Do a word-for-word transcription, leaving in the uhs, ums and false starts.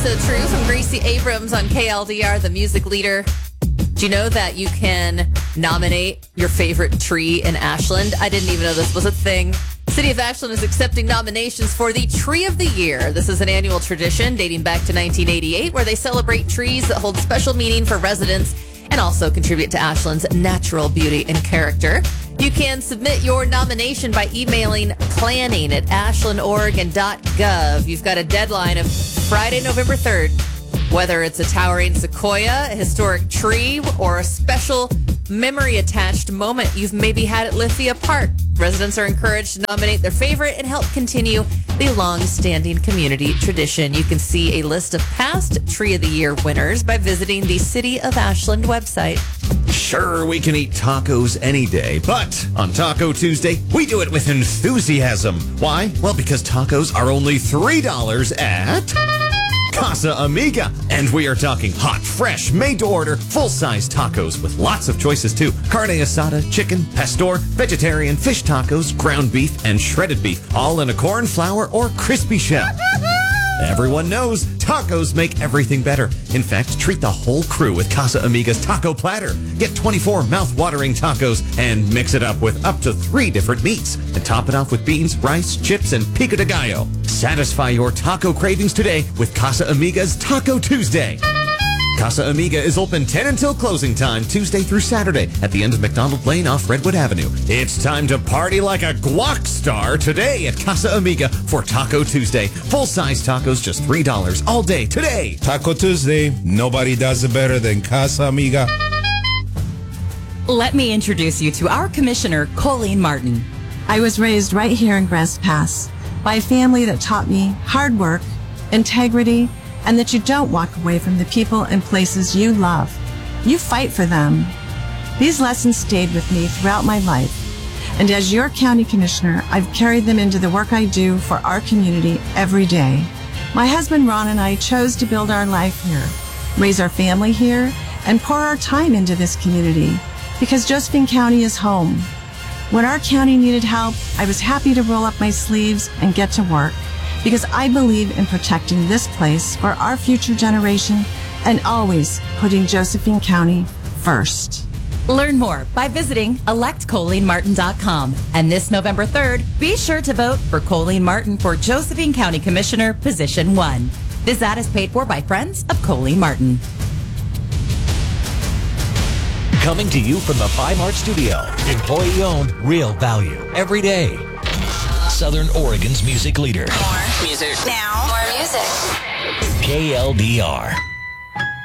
So True from Gracie Abrams on K L D R, the music leader. Do you know that you can nominate your favorite tree in Ashland? I didn't even know this was a thing. City of Ashland is accepting nominations for the Tree of the Year. This is an annual tradition dating back to nineteen eighty-eight where they celebrate trees that hold special meaning for residents and also contribute to Ashland's natural beauty and character. You can submit your nomination by emailing planning at ashland oregon dot gov. You've got a deadline of Friday, November third. Whether it's a towering sequoia, a historic tree, or a special memory-attached moment you've maybe had at Lithia Park, residents are encouraged to nominate their favorite and help continue the long-standing community tradition. You can see a list of past Tree of the Year winners by visiting the City of Ashland website. Sure, we can eat tacos any day, but on Taco Tuesday, we do it with enthusiasm. Why? Well, because tacos are only three dollars at Casa Amiga. And we are talking hot, fresh, made-to-order, full-size tacos with lots of choices, too. Carne asada, chicken, pastor, vegetarian, fish tacos, ground beef, and shredded beef, all in a corn flour or crispy shell. Everyone knows tacos make everything better. In fact, treat the whole crew with Casa Amiga's Taco Platter. Get twenty-four mouth-watering tacos and mix it up with up to three different meats. And top it off with beans, rice, chips, and pico de gallo. Satisfy your taco cravings today with Casa Amiga's Taco Tuesday. Casa Amiga is open ten until closing time, Tuesday through Saturday, at the end of McDonald Lane off Redwood Avenue. It's time to party like a guac star today at Casa Amiga for Taco Tuesday. Full-size tacos, just three dollars all day today. Taco Tuesday, nobody does it better than Casa Amiga. Let me introduce you to our commissioner, Colleen Martin. I was raised right here in Grass Pass by a family that taught me hard work, integrity, and that you don't walk away from the people and places you love. You fight for them. These lessons stayed with me throughout my life. And as your county commissioner, I've carried them into the work I do for our community every day. My husband Ron and I chose to build our life here, raise our family here, and pour our time into this community because Josephine County is home. When our county needed help, I was happy to roll up my sleeves and get to work, because I believe in protecting this place for our future generation and always putting Josephine County first. Learn more by visiting elect colleen martin dot com. And this November third, be sure to vote for Colleen Martin for Josephine County Commissioner, Position one. This ad is paid for by Friends of Colleen Martin. Coming to you from the Buy Mart Studio. Employee-owned, real value, every day. Southern Oregon's music leader. More music. Now, more music. K L D R.